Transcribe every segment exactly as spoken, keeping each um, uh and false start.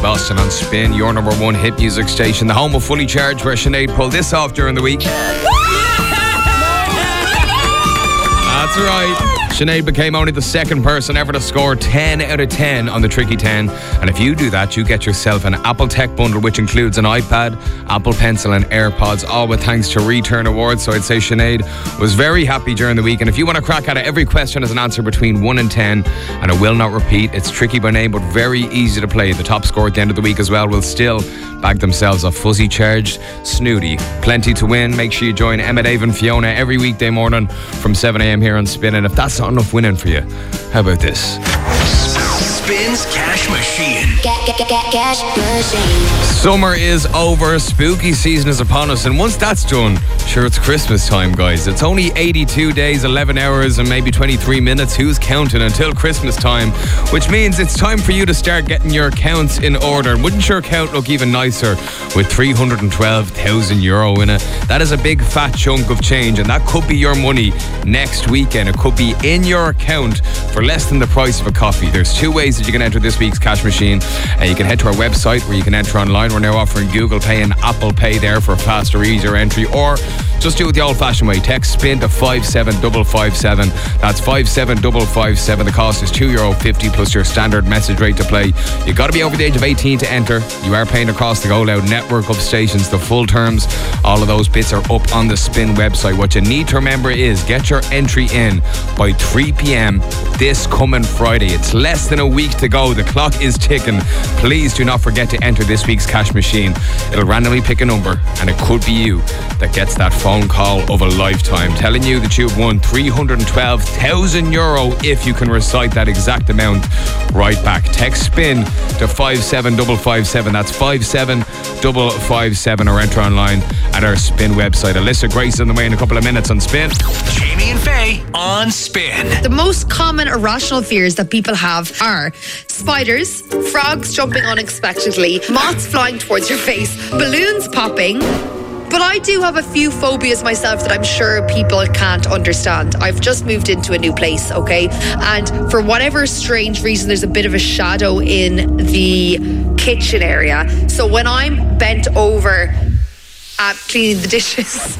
Boston on Spin, your number one hit music station, the home of Fully Charged, where Sinead pulled this off during the week. That's right. Sinead became only the second person ever to score ten out of ten on the Tricky ten. And if you do that, you get yourself an Apple Tech bundle, which includes an iPad, Apple Pencil and AirPods, all with thanks to Return Awards. So I'd say Sinead was very happy during the week. And if you want to crack out of every question as an answer between one and ten, and it will not repeat, it's tricky by name, but very easy to play. The top score at the end of the week as well will still bag themselves a Fuzzy Charged Snooty. Plenty to win. Make sure you join Emma, Dave and Fiona every weekday morning from seven a.m. here on Spin. And if that's not enough winning for you, how about this? Spins Cash Machine. Get, get, get, get, cash machine. Summer is over, spooky season is upon us, and once that's done, sure, it's Christmas time, guys. It's only eighty-two days, eleven hours and maybe twenty-three minutes, who's counting, until Christmas time, which means it's time for you to start getting your accounts in order. Wouldn't your account look even nicer with three hundred twelve thousand euro in it? That is a big fat chunk of change, and that could be your money next weekend. It could be in your account for less than the price of a coffee. There's two ways that you can enter this week's cash machine. Uh, you can head to our website where you can enter online. We're now offering Google Pay and Apple Pay there for faster, easier entry, or just do it the old-fashioned way. Text SPIN to five seven five five seven. That's five seven five five seven. The cost is two euro fifty plus your standard message rate to play. You've got to be over the age of eighteen to enter. You are paying across the Go Loud network of stations. The full terms, all of those bits are up on the Spin website. What you need to remember is get your entry in by three p.m. this coming Friday. It's less than a week to go. The clock is ticking. Please do not forget to enter this week's cash machine. It'll randomly pick a number, and it could be you that gets that phone call of a lifetime telling you that you've won three hundred twelve thousand euro if you can recite that exact amount right back. Text SPIN to five seven five five seven. That's five seven five five seven, or enter online at our Spin website. Alyssa Grace on the way in a couple of minutes on Spin. Jamie and Faye on Spin. The most common irrational fears that people have are spiders, frogs jumping unexpectedly, moths flying towards your face, balloons popping. But I do have a few phobias myself that I'm sure people can't understand. I've just moved into a new place, okay? And for whatever strange reason, there's a bit of a shadow in the kitchen area. So when I'm bent over uh, cleaning the dishes...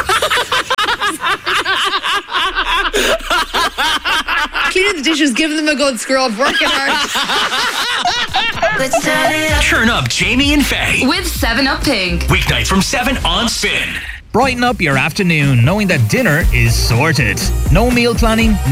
cleaning the dishes, giving them a good scrub, working hard. Let's turn it up. Turn up Jamie and Faye with seven up Pink. Weeknights from seven on Spin. Brighten up your afternoon knowing that dinner is sorted. No meal planning,